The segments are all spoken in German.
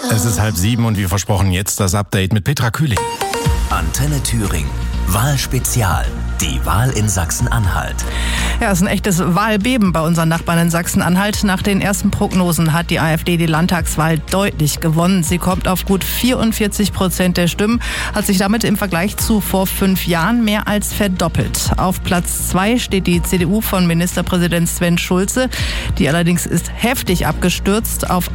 Es ist 6:30 und wie versprochen jetzt das Update mit Petra Kühling. Antenne Thüringen. Wahlspezial. Die Wahl in Sachsen-Anhalt. Ja, es ist ein echtes Wahlbeben bei unseren Nachbarn in Sachsen-Anhalt. Nach den ersten Prognosen hat die AfD die Landtagswahl deutlich gewonnen. Sie kommt auf gut 44% der Stimmen, hat sich damit im Vergleich zu vor 5 Jahren mehr als verdoppelt. Auf Platz 2 steht die CDU von Ministerpräsident Sven Schulze. Die allerdings ist heftig abgestürzt auf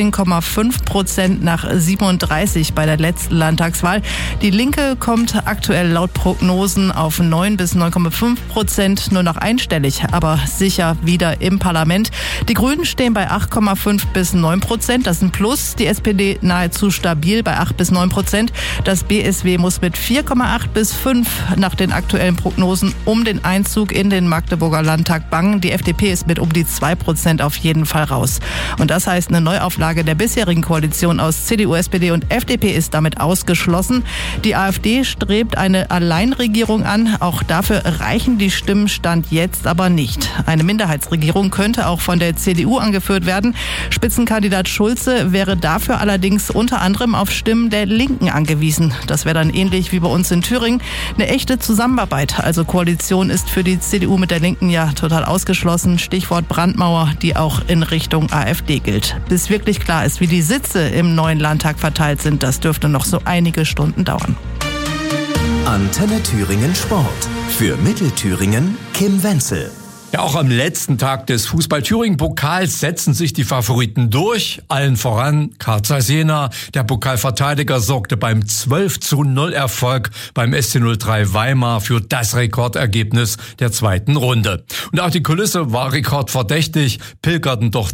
18,5% nach 37 bei der letzten Landtagswahl. Die Linke kommt aktuell laut Prognosen auf 9 bis 9,5%, nur noch einstellig, aber sicher wieder im Parlament. Die Grünen stehen bei 8,5 bis 9%, das ist ein Plus. Die SPD nahezu stabil bei 8 bis 9%. Das BSW muss mit 4,8 bis 5 nach den aktuellen Prognosen um den Einzug in den Magdeburger Landtag bangen. Die FDP ist mit um die 2% auf jeden Fall raus. Und das heißt, eine Neuauflage der bisherigen Koalition aus CDU, SPD und FDP ist damit ausgeschlossen. Die AfD strebt eine Alleinregierung an. Auch dafür reichen die Stimmen Stand jetzt aber nicht. Eine Minderheitsregierung könnte auch von der CDU angeführt werden. Spitzenkandidat Schulze wäre dafür allerdings unter anderem auf Stimmen der Linken angewiesen. Das wäre dann ähnlich wie bei uns in Thüringen eine echte Zusammenarbeit. Also Koalition ist für die CDU mit der Linken ja total ausgeschlossen. Stichwort Brandmauer, die auch in Richtung AfD gilt. Bis wirklich klar ist, wie die Sitze im neuen Landtag verteilt sind, das dürfte noch so einige Stunden dauern. Antenne Thüringen Sport. Für Mittelthüringen Kim Wenzel. Ja, auch am letzten Tag des Fußball-Thüringen-Pokals setzen sich die Favoriten durch. Allen voran Carl Zeiss Jena. Der Pokalverteidiger sorgte beim 12:0 Erfolg beim SC 03 Weimar für das Rekordergebnis der zweiten Runde. Und auch die Kulisse war rekordverdächtig, pilgerten doch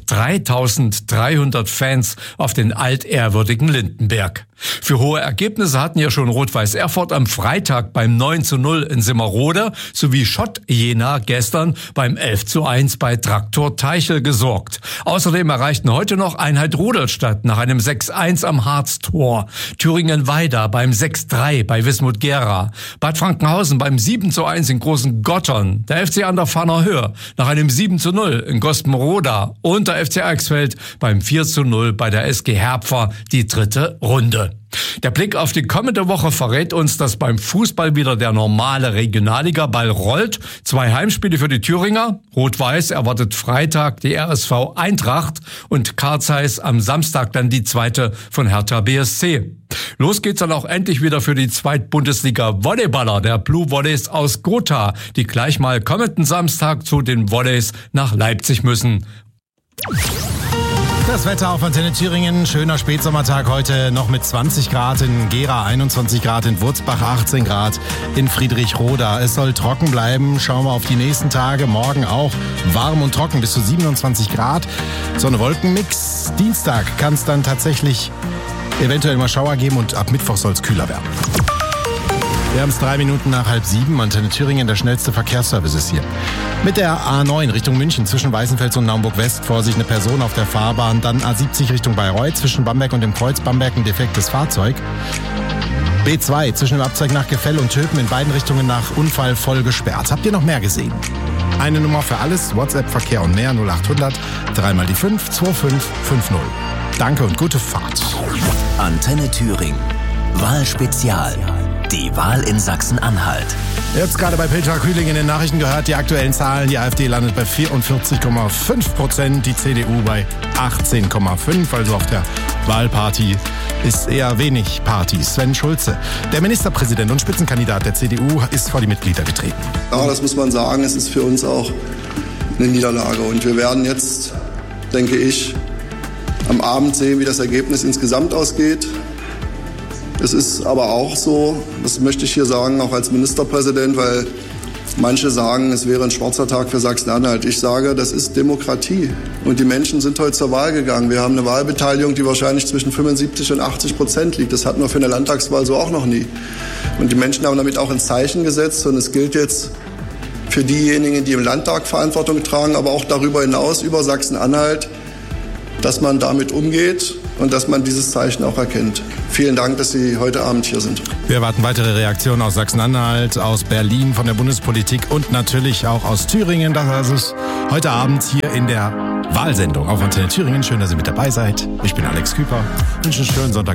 3.300 Fans auf den altehrwürdigen Lindenberg. Für hohe Ergebnisse hatten ja schon Rot-Weiß Erfurt am Freitag beim 9:0 in Simmerode sowie Schott Jena gestern beim 11:1 bei Traktor Teichel gesorgt. Außerdem erreichten heute noch Einheit Rudolstadt nach einem 6:1 am Harztor, Thüringen-Weida beim 6:3 bei Wismut Gera, Bad Frankenhausen beim 7:1 in Großen Gottern, der FC Anderfahrner Höhe nach einem 7:0 in Gospenroda und der FC Eichsfeld beim 4:0 bei der SG Herpfer die dritte Runde. Der Blick auf die kommende Woche verrät uns, dass beim Fußball wieder der normale Regionalliga-Ball rollt. 2 Heimspiele für die Thüringer. Rot-Weiß erwartet Freitag die RSV Eintracht und Carl Zeiss am Samstag dann die zweite von Hertha BSC. Los geht's dann auch endlich wieder für die Zweitbundesliga-Volleyballer der Blue Volleys aus Gotha, die gleich mal kommenden Samstag zu den Volleys nach Leipzig müssen. Das Wetter auf Antenne Thüringen, schöner Spätsommertag heute noch mit 20 Grad in Gera, 21 Grad in Wurzbach, 18 Grad in Friedrichroda. Es soll trocken bleiben, schauen wir auf die nächsten Tage, morgen auch warm und trocken bis zu 27 Grad. Sonne-Wolken-Mix, Dienstag kann es dann tatsächlich eventuell mal Schauer geben und ab Mittwoch soll es kühler werden. Wir haben es 3 Minuten nach 6:30. Antenne Thüringen, der schnellste Verkehrsservice ist hier. Mit der A9 Richtung München zwischen Weißenfels und Naumburg-West vor sich eine Person auf der Fahrbahn. Dann A70 Richtung Bayreuth zwischen Bamberg und dem Kreuz Bamberg ein defektes Fahrzeug. B2 zwischen dem Abzweig nach Gefell und Töpen in beiden Richtungen nach Unfall voll gesperrt. Habt ihr noch mehr gesehen? Eine Nummer für alles, WhatsApp, Verkehr und mehr 0800 3 mal die 5 2550. Danke und gute Fahrt. Antenne Thüringen. Wahlspezial. Die Wahl in Sachsen-Anhalt. Jetzt gerade bei Petra Kühling in den Nachrichten gehört, die aktuellen Zahlen. Die AfD landet bei 44,5%, die CDU bei 18,5%. Also auf der Wahlparty ist eher wenig Party. Sven Schulze, der Ministerpräsident und Spitzenkandidat der CDU, ist vor die Mitglieder getreten. Ja, das muss man sagen. Es ist für uns auch eine Niederlage. Und wir werden jetzt, denke ich, am Abend sehen, wie das Ergebnis insgesamt ausgeht. Es ist aber auch so, das möchte ich hier sagen, auch als Ministerpräsident, weil manche sagen, es wäre ein schwarzer Tag für Sachsen-Anhalt. Ich sage, das ist Demokratie. Und die Menschen sind heute zur Wahl gegangen. Wir haben eine Wahlbeteiligung, die wahrscheinlich zwischen 75% und 80% liegt. Das hatten wir für eine Landtagswahl so auch noch nie. Und die Menschen haben damit auch ein Zeichen gesetzt. Und es gilt jetzt für diejenigen, die im Landtag Verantwortung tragen, aber auch darüber hinaus, über Sachsen-Anhalt, dass man damit umgeht und dass man dieses Zeichen auch erkennt. Vielen Dank, dass Sie heute Abend hier sind. Wir erwarten weitere Reaktionen aus Sachsen-Anhalt, aus Berlin, von der Bundespolitik und natürlich auch aus Thüringen. Das ist heute Abend hier in der Wahlsendung auf Antenne Thüringen. Schön, dass ihr mit dabei seid. Ich bin Alex Küper. Wünsche einen schönen Sonntag.